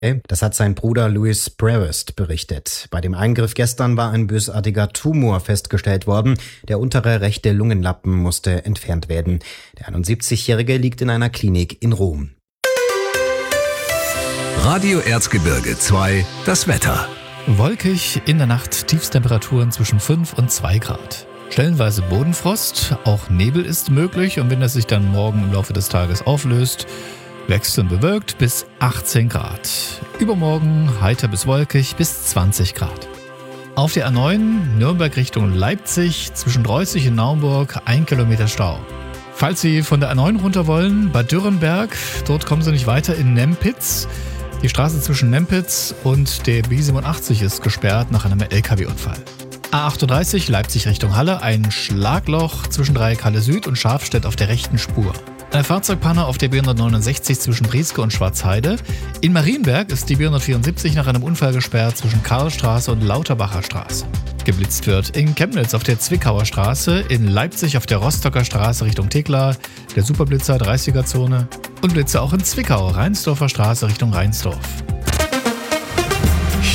Das hat sein Bruder Louis Brevest berichtet. Bei dem Eingriff gestern war ein bösartiger Tumor festgestellt worden. Der untere rechte Lungenlappen musste entfernt werden. Der 71-Jährige liegt in einer Klinik in Rom. Radio Erzgebirge 2, das Wetter. Wolkig, in der Nacht Tiefstemperaturen zwischen 5 und 2 Grad. Stellenweise Bodenfrost, auch Nebel ist möglich und wenn das sich dann morgen im Laufe des Tages auflöst, wechselnd bewölkt bis 18 Grad. Übermorgen heiter bis wolkig bis 20 Grad. Auf der A9 Nürnberg Richtung Leipzig zwischen Reußig und Naumburg 1 Kilometer Stau. Falls Sie von der A9 runter wollen, Bad Dürrenberg, dort kommen Sie nicht weiter in Nempitz. Die Straße zwischen Nempitz und der B87 ist gesperrt nach einem LKW-Unfall. A38 Leipzig Richtung Halle, ein Schlagloch zwischen Dreieck Halle Süd und Schafstedt auf der rechten Spur. Eine Fahrzeugpanne auf der B169 zwischen Brieske und Schwarzheide. In Marienberg ist die B174 nach einem Unfall gesperrt zwischen Karlstraße und Lauterbacher Straße. Geblitzt wird in Chemnitz auf der Zwickauer Straße, in Leipzig auf der Rostocker Straße Richtung Thekla, der Superblitzer 30er-Zone und Blitze auch in Zwickau, Rheinsdorfer Straße Richtung Rheinsdorf.